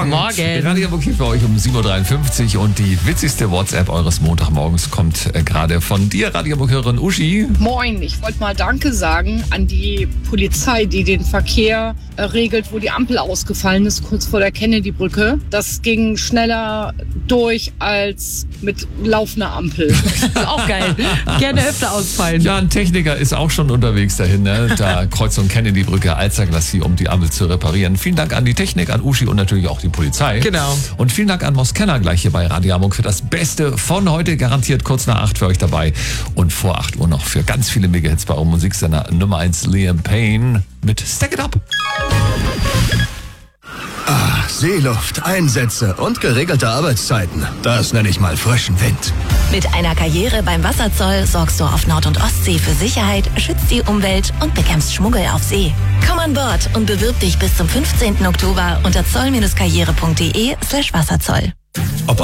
Morgen. Morgen. Radio Hamburg für euch um 7.53 Uhr und die witzigste WhatsApp eures Montagmorgens kommt gerade von dir, Radio Hamburg-Hörerin Uschi. Moin, ich wollte mal Danke sagen an die Polizei, die den Verkehr regelt, wo die Ampel ausgefallen ist, kurz vor der Kennedy-Brücke. Das ging schneller durch als mit laufender Ampel. Auch geil. Gerne öfter ausfallen. Ja, ein Techniker ist auch schon unterwegs dahin, ne? Da Kreuzung Kennedy-Brücke, Alsterglassie, um die Ampel zu reparieren. Vielen Dank an die Technik, an Uschi und natürlich auch die Polizei. Genau. Und vielen Dank an Moskenna gleich hier bei Radio Hamburg für das Beste von heute. Garantiert kurz nach 8 für euch dabei. Und vor 8 Uhr noch für ganz viele Mega-Hits bei eurem Musiksender Nummer 1 Liam Payne mit Stack It Up. Seeluft, Einsätze und geregelte Arbeitszeiten. Das nenne ich mal frischen Wind. Mit einer Karriere beim Wasserzoll sorgst du auf Nord- und Ostsee für Sicherheit, schützt die Umwelt und bekämpfst Schmuggel auf See. Komm an Bord und bewirb dich bis zum 15. Oktober unter zoll-karriere.de/Wasserzoll.